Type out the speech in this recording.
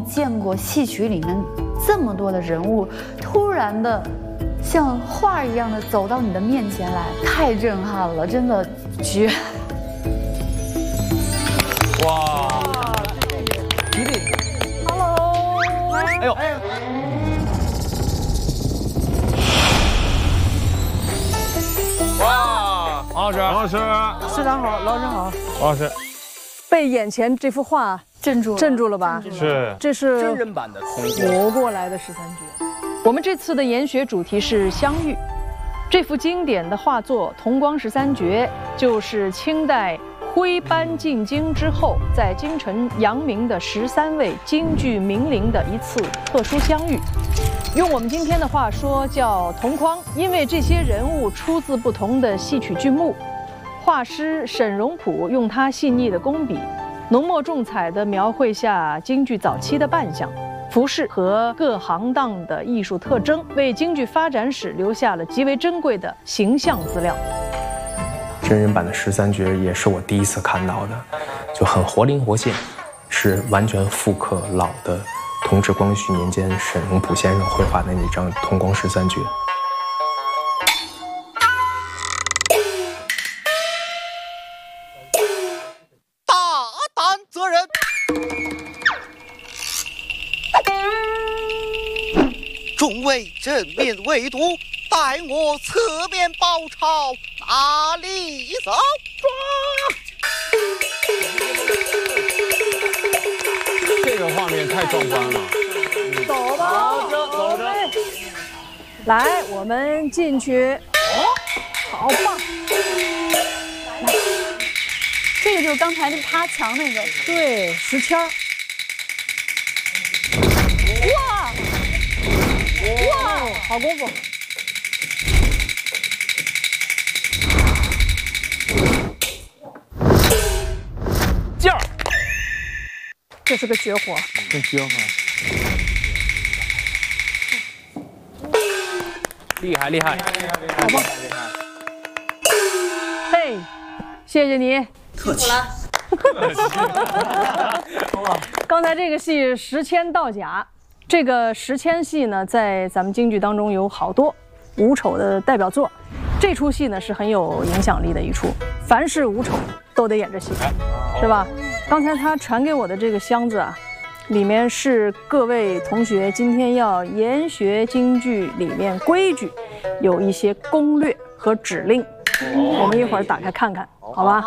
见过戏曲里面这么多的人物，突然的像画一样的走到你的面前来，太震撼了，真的绝！ 哇！吉利 ，Hello， 哎呦！哇！王老师， 市长好，老师好。 王老师， 被眼前这幅画镇住了吧？ 是， 这是真人版的活过来的十三绝。 我们这次的研学主题是相遇。这幅经典的画作《同光十三绝》，就是清代徽班进京之后，在京城扬名的13位京剧名伶的一次特殊相遇。用我们今天的话说，叫同框，因为这些人物出自不同的戏曲剧目。画师沈荣普用他细腻的工笔，浓墨重彩地描绘下京剧早期的扮相、服饰和各行当的艺术特征，为京剧发展史留下了极为珍贵的形象资料。 真人版的十三绝也是我第一次看到的，就很活灵活现，是完全复刻老的同治光绪年间沈荣普先生绘画的那张同光十三绝。 大胆责人，众位正面围堵，待我侧面包抄，哪里走？ 这个画面太壮观了。 走吧， 走着。 来，我们进去。好棒！ 来，这个就是刚才那趴墙那个， 对，石签儿。 哇！哇， 好功夫！ 劲儿， 这是个绝活。 真绝活！厉害厉害！ 好棒！嘿，谢谢你。 客气。 刚才这个戏石签道甲，这个石签戏呢，在咱们京剧当中有好多武丑的代表作。这出戏呢是很有影响力的一出，凡是武丑都得演这戏，是吧？刚才他传给我的这个箱子啊，里面是各位同学今天要研学京剧里面规矩，有一些攻略和指令，我们一会儿打开看看，好吧？